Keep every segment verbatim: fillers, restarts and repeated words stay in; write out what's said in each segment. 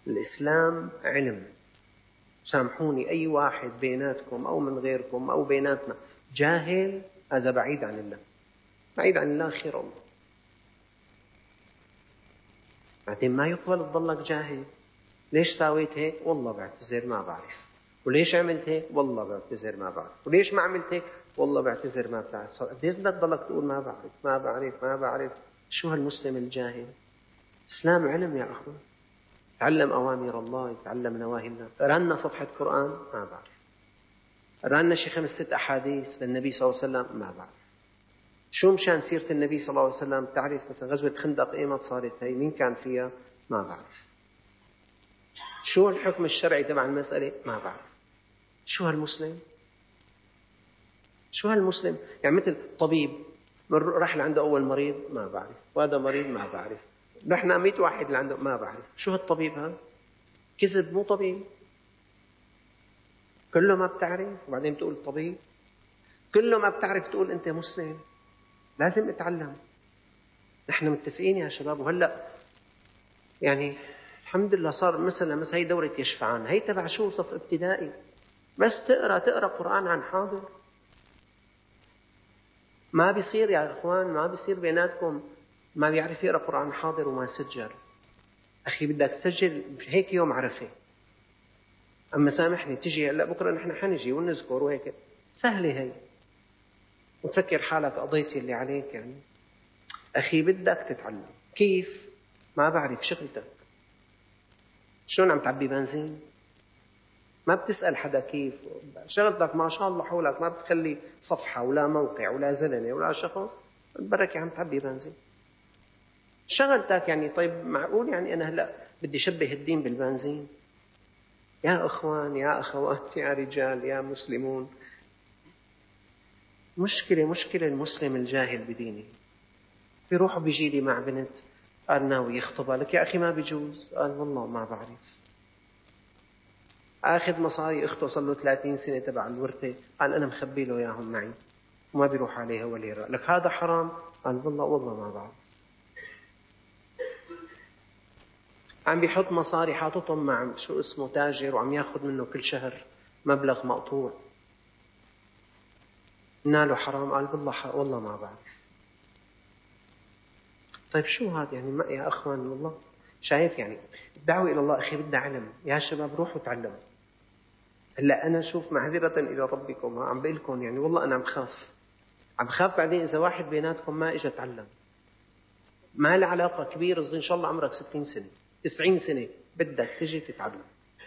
الإسلام علم. سامحوني، أي واحد بيناتكم أو من غيركم أو بيناتنا جاهل، هذا بعيد عن الله، بعيد عن الله خير الله. بعدين ما يقبل تضلك جاهل. ليش ساويت هيك؟ والله بعتذر ما بعرف. وليش عملت هيك؟ والله بعتذر ما بعرف. وليش ما عملت هيك؟ والله بعتذر ما بعرف. قديش بدك تضلك تقول ما بعرف ما بعرف ما بعرف؟ شو هالمسلم الجاهل؟ إسلام علم يا أخوان. تعلم أوامر الله، يتعلم نواهي الله. قرأنا صفحة قرآن ما بعرف. قرأنا شي خمس ست أحاديث للنبي صلى الله عليه وسلم ما بعرف. شو مشان سيرة النبي صلى الله عليه وسلم تعرف مثلا غزوة خندق إيمت صارت هي، مين كان فيها؟ ما بعرف. شو الحكم الشرعي تبع المسألة؟ ما بعرف. شو هالمسلم؟ شو هالمسلم؟ يعني مثل طبيب راح لعنده أول مريض ما بعرف، وهذا مريض ما بعرف، رحنا مئة واحد لعنده ما بعرف. شو هالطبيب هذا؟ كذب، مو طبيب. كله ما بتعرف وبعدين بتقول طبيب؟ كله ما بتعرف تقول أنت مسلم؟ لازم اتعلم. نحن متفقين يا شباب. وهلأ يعني الحمد لله صار مثلا مثلا هي دورة يشفعان، هي تبع شو؟ صف ابتدائي. بس تقرأ تقرأ قرآن عن حاضر. ما بيصير يا أخوان، ما بيصير بيناتكم ما بيعرف يقرأ قرآن حاضر وما سجل. أخي بدك تسجل هيك يوم عرفة. أما سامحني تجي هلا بكرة نحن حنجي ونذكر وهيك سهلة هي، وتفكر حالك قضيت اللي عليك. يعني أخي بدك تتعلم. كيف؟ ما بعرف. شغلتك شلون عم تعبي بنزين؟ ما بتسأل حدا كيف. شغلتك ما شاء الله حولك ما بتخلي صفحة ولا موقع ولا زلمة ولا شخص، بركة عم تعبي بنزين. شغلتك يعني. طيب معقول يعني أنا هلأ بدي شبه الدين بالبنزين؟ يا أخوان يا أخوات يا رجال يا مسلمون، مشكلة مشكلة المسلم الجاهل بدينه. بيروح بيجي لي مع بنت قال ناوي يخطبها، لك يا أخي ما بيجوز. قال والله ما بعرف. أخذ مصاري أخته صار له ثلاثين سنة تبع الورثة، قال أنا مخبي له إياهم معي وما بيروح عليها ولا يرى. لك هذا حرام؟ قال والله والله ما بعرف. عم بيحط مصاري حاططهم مع شو اسمه تاجر وعم ياخذ منه كل شهر مبلغ مقطوع، ناله حرام؟ قال والله والله ما بعرف. طيب شو هذا يعني؟ ما يا أخوان والله شايف يعني الدعوة إلى الله أخي بدها علم. يا شباب روحوا تعلموا. هلا أنا شوف معذرة إلى ربكم عم بقول لكم يعني والله أنا عم خاف عم خاف بعدين إذا واحد بيناتكم ما إجا تعلم. ما له علاقة كبير صغير، إن شاء الله عمرك ستين سنة تسعين سنة بدك تجي تتعلم.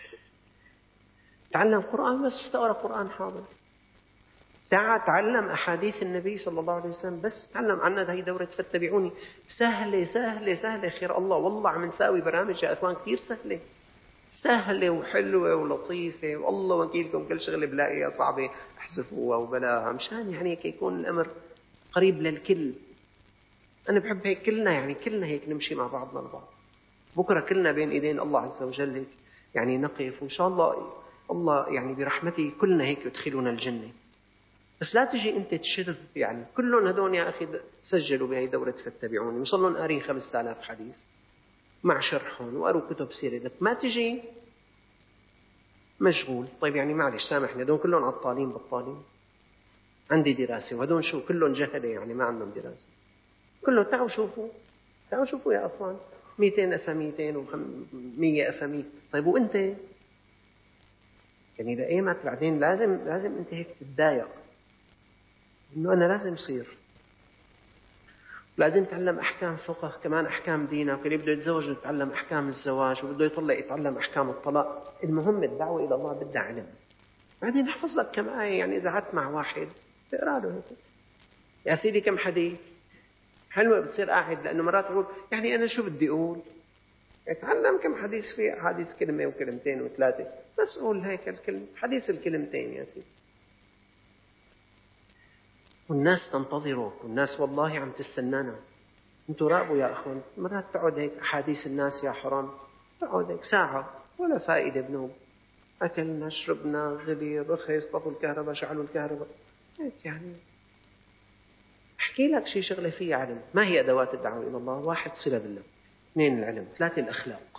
تعلم قرآن، بس تقرأ قرآن حاضر. تعال تعلم أحاديث النبي صلى الله عليه وسلم، بس تعلم عنها. هي دورة فاتبعوني سهلة سهلة سهلة خير الله. والله عم نساوي برامج يا أخوان كثير سهلة سهلة وحلوة ولطيفة، والله وكيلكم كل شغلة بلاقيها صعبة احذفوها وبلاها مشان يعني هيك يكون الأمر قريب للكل. أنا بحب هيك كلنا يعني كلنا هيك نمشي مع بعضنا البعض. بكرة كلنا بين إيدين الله عز وجل هيك يعني نقف، وإن شاء الله الله يعني برحمته كلنا هيك يدخلنا الجنة. بس لا تجي أنت تشذ يعني. كلهم هدول يا أخي سجلوا بهي دورة فاتبعوني وصلوا قارين خمسة آلاف حديث مع شرحهم وقروا كتب سيرة. لك ما تجي مشغول. طيب يعني معلش سامحني، هدول كلهم عطالين بطالين. عندي دراسة وهدول شو كلهم جهلة يعني ما عندهم دراسة. كلهم تعالوا شوفوا تعالوا شوفوا يا أخوان، مئتين أفا مئتين ومية أفا مئة. طيب وأنت يعني لأيمت بعدين لازم لازم أنت هيك تتضايق إنه أنا لازم صير لازم تعلم أحكام فقه كمان أحكام دينك. اللي بده يتزوج يتعلم أحكام الزواج، وبده يطلق يتعلم أحكام الطلاق. المهم الدعوة إلى الله بدها علم. بعدين احفظ لك كم آية يعني إذا قعدت مع واحد تقرأ له هيك يا سيدي كم حديث حلوة بتصير قاعد. لأنه مرات يقول يعني أنا شو بدي أقول؟ اتعلم كم حديث فيه حديث كلمة وكلمتين وثلاثة، بس قول هيك الكلمة حديث الكلمتين يا سيدي. والناس تنتظرك والناس والله عم تستنانا. انتوا راقبوا يا أخوان، مرات تقعد هيك أحاديث الناس يا حرام، تقعد هيك ساعة ولا فائدة بنوب. أكلنا شربنا غلي رخيص طفوا الكهرباء شعلوا الكهرباء هيك يعني. أحكي لك شيء شغلة فيه علم. ما هي أدوات الدعوة إلى الله؟ واحد صلة بالله، اثنين العلم، ثلاثة الأخلاق.